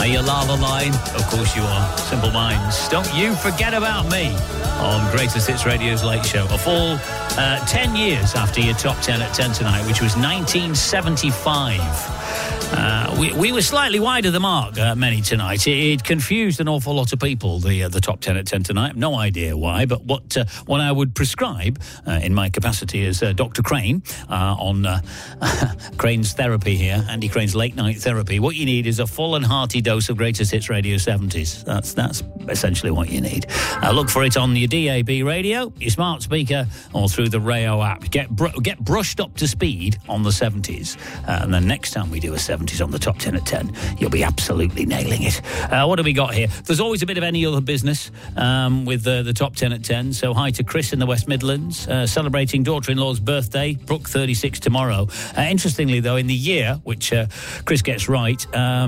you la-la-line? Of course you are. Simple Minds. Don't you forget about me on Greatest Hits Radio's Late Show. A full 10 years after your top 10 at 10 tonight, which was 1975. We were slightly wide of the mark, many tonight. It confused an awful lot of people, the top 10 at 10 tonight. No idea why, but what I would prescribe in my capacity as Dr. Crane on Crane's therapy here, Andy Crane's late night therapy, what you need is a full and hearty dose of Greatest Hits Radio 70s. That's essentially what you need. Look for it on your DAB radio, your smart speaker, or through the Rayo app. Get brushed up to speed on the 70s, and then next time we do a 70s on the top 10 at 10, you'll be absolutely nailing it. What have we got here? There's always a bit of any other business with the top 10 at 10. So hi to Chris in the West Midlands, celebrating daughter-in-law's birthday, Brooke 36 tomorrow. Interestingly though, in the year, which Chris gets right,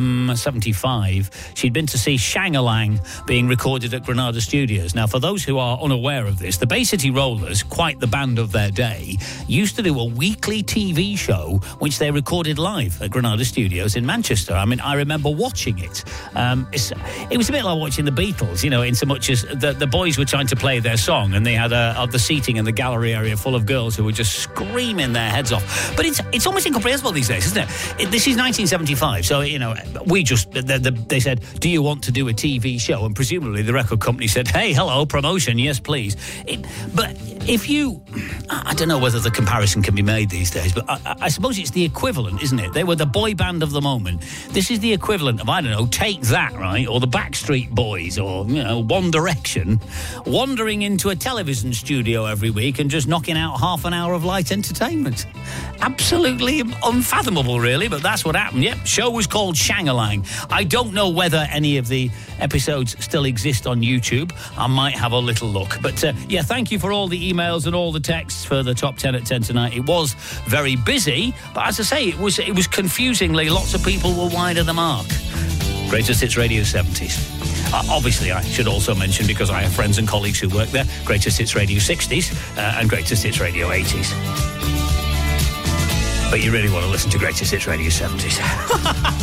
75, she'd been to see Shang-a-Lang being recorded at Granada Studios. Now, for those who are unaware of this, the Bay City Rollers, quite the band of their day, used to do a weekly TV show which they recorded live at Granada Studios in Manchester. I mean, I remember watching it. It was a bit like watching the Beatles, you know, in so much as the boys were trying to play their song and they had the seating in the gallery area full of girls who were just screaming their heads off. But it's almost incomprehensible these days, isn't it? This is 1975, so, you know, they said, do you want to do a TV show? And presumably the record company said, hey, hello, promotion, yes, please. But if you... I don't know whether the comparison can be made these days, but I suppose it's the equivalent, isn't it? They were the boy band of the moment. This is the equivalent of, I don't know, Take That, right? Or the Backstreet Boys, or, you know, One Direction, wandering into a television studio every week and just knocking out half an hour of light entertainment. Absolutely unfathomable, really, but that's what happened. Yep, show was called Shang-a-Lang. I don't know whether any of the episodes still exist on YouTube. I might have a little look. But, yeah, thank you for all the emails and all the texts for the top 10 at 10 tonight. It was very busy, but as I say, it was confusingly, lots of people were wide of the mark. Greatest Hits Radio 70s. Obviously, I should also mention, because I have friends and colleagues who work there, Greatest Hits Radio 60s and Greatest Hits Radio 80s. But you really want to listen to Greatest Hits Radio 70s.